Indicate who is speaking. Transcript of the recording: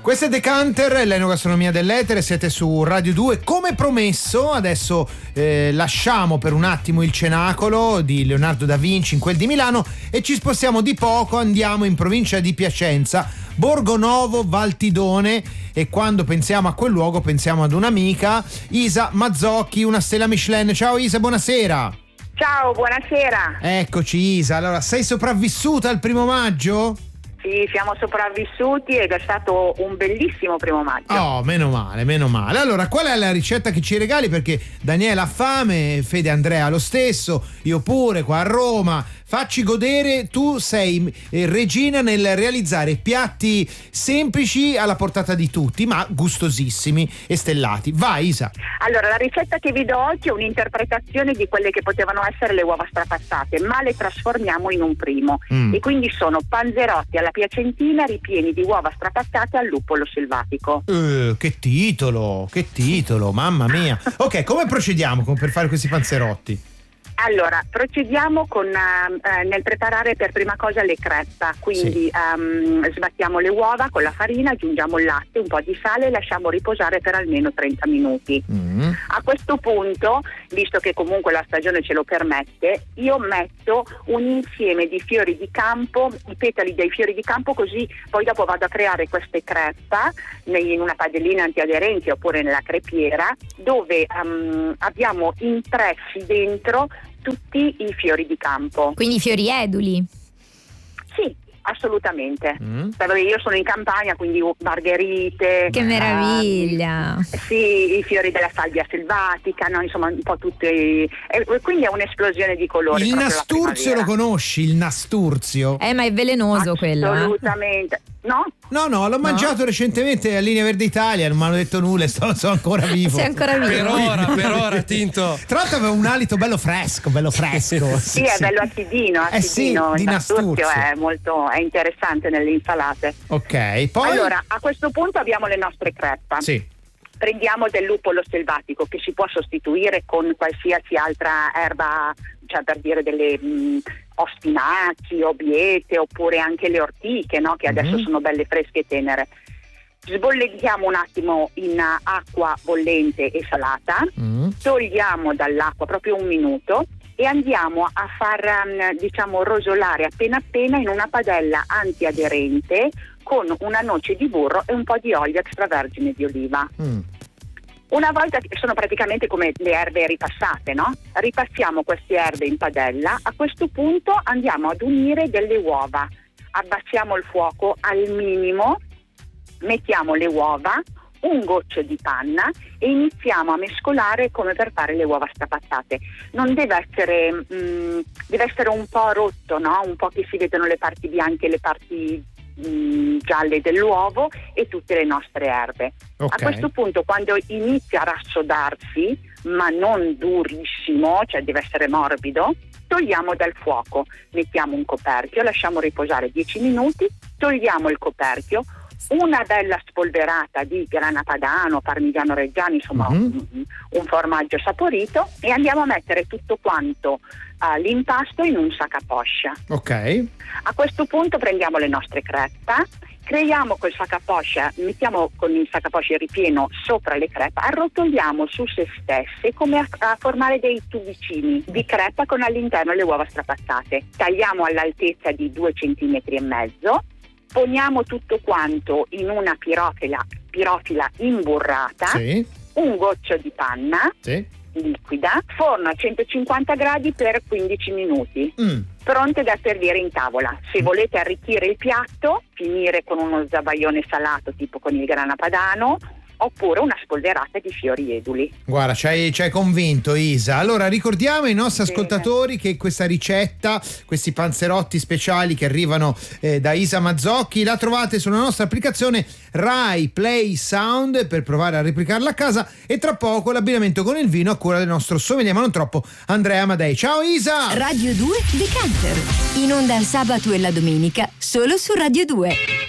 Speaker 1: Questo è Decanter, l'enogastronomia dell'etere, siete su Radio 2. Come promesso, adesso lasciamo per un attimo il Cenacolo di Leonardo da Vinci in quel di Milano e ci spostiamo di poco, andiamo in provincia di Piacenza, Borgonovo, Valtidone, e quando pensiamo a quel luogo pensiamo ad un'amica, Isa Mazzocchi, una stella Michelin. Ciao Isa, buonasera.
Speaker 2: Ciao, buonasera.
Speaker 1: Eccoci Isa, allora sei sopravvissuta al 1 maggio?
Speaker 2: Sì, siamo sopravvissuti ed è stato un bellissimo 1 maggio.
Speaker 1: Oh, meno male, meno male. Allora, qual è la ricetta che ci regali? Perché Daniela ha fame, Fede Andrea lo stesso, io pure qua a Roma. Facci godere, tu sei regina nel realizzare piatti semplici alla portata di tutti, ma gustosissimi e stellati. Vai Isa.
Speaker 2: Allora, la ricetta che vi do oggi è un'interpretazione di quelle che potevano essere le uova strapazzate, ma le trasformiamo in un primo. E quindi sono panzerotti alla piacentina ripieni di uova strapazzate al luppolo selvatico.
Speaker 1: Che titolo, mamma mia. Ok, come procediamo per fare questi panzerotti?
Speaker 2: Allora, procediamo nel preparare per prima cosa le creppa, quindi sbattiamo le uova con la farina, aggiungiamo il latte, un po' di sale e lasciamo riposare per almeno 30 minuti. A questo punto, visto che comunque la stagione ce lo permette, io metto un insieme di fiori di campo, i petali dei fiori di campo, così poi dopo vado a creare queste creppa in una padellina antiaderente oppure nella crepiera, dove abbiamo impressi dentro tutti i fiori di campo.
Speaker 3: Quindi i fiori eduli?
Speaker 2: Sì, assolutamente. Io sono in campagna, quindi margherite.
Speaker 3: Che meraviglia!
Speaker 2: Sì, i fiori della salvia selvatica, no? Insomma un po' tutti. Quindi è un'esplosione di colori.
Speaker 1: Il nasturzio lo conosci? Il nasturzio?
Speaker 3: Ma è velenoso quello.
Speaker 2: Assolutamente. No?
Speaker 1: No, l'ho mangiato recentemente a Linea Verde Italia, non mi hanno detto nulla, sono ancora vivo.
Speaker 3: Sei ancora vivo.
Speaker 4: Per ora, Tinto.
Speaker 1: Tra l'altro aveva un alito bello fresco.
Speaker 2: Sì, è bello acidino.
Speaker 1: Sì, di
Speaker 2: il nasturzio
Speaker 1: nasturzio.
Speaker 2: è interessante nelle insalate.
Speaker 1: Ok, poi?
Speaker 2: Allora, a questo punto abbiamo le nostre creppa.
Speaker 1: Sì.
Speaker 2: Prendiamo del luppolo selvatico che si può sostituire con qualsiasi altra erba, cioè per dire delle ostinaci o biete, oppure anche le ortiche, no? Che adesso sono belle fresche e tenere. Sbollettiamo un attimo in acqua bollente e salata, togliamo dall'acqua proprio 1 minuto e andiamo a far rosolare appena in una padella antiaderente con una noce di burro e un po' di olio extravergine di oliva. Una volta che sono praticamente come le erbe ripassate, no? Ripassiamo queste erbe in padella, a questo punto andiamo ad unire delle uova, abbassiamo il fuoco al minimo, mettiamo le uova, un goccio di panna e iniziamo a mescolare come per fare le uova strapazzate. Non deve essere, deve essere un po' rotto, no? Un po' che si vedono le parti bianche e le parti gialle dell'uovo e tutte le nostre erbe.
Speaker 1: Okay.
Speaker 2: A questo punto, quando inizia a rassodarsi, ma non durissimo, cioè deve essere morbido, togliamo dal fuoco, mettiamo un coperchio, lasciamo riposare 10 minuti, togliamo il coperchio, una bella spolverata di grana padano, parmigiano reggiano, insomma un formaggio saporito, e andiamo a mettere tutto quanto l'impasto in un sac a poscia.
Speaker 1: Ok.
Speaker 2: A questo punto prendiamo le nostre creppa, creiamo col sac a poscia, mettiamo con il sac a poscia ripieno sopra le creppa, arrotoliamo su se stesse come a formare dei tubicini di creppa con all'interno le uova strapazzate. Tagliamo all'altezza di 2,5 centimetri, poniamo tutto quanto in una pirofila imburrata,
Speaker 1: Sì.
Speaker 2: un goccio di panna liquida, forno a 150 gradi per 15 minuti, pronte da servire in tavola. Se volete arricchire il piatto, finire con uno zabaione salato tipo con il grana padano, oppure una spolverata di fiori eduli.
Speaker 1: Guarda, ci hai convinto, Isa. Allora ricordiamo ai nostri ascoltatori che questa ricetta, questi panzerotti speciali che arrivano da Isa Mazzocchi, la trovate sulla nostra applicazione Rai Play Sound per provare a replicarla a casa, e tra poco l'abbinamento con il vino a cura del nostro sommelier, ma non troppo, Andrea Amadei. Ciao Isa!
Speaker 5: Radio 2 Decanter, in onda il sabato e la domenica solo su Radio 2.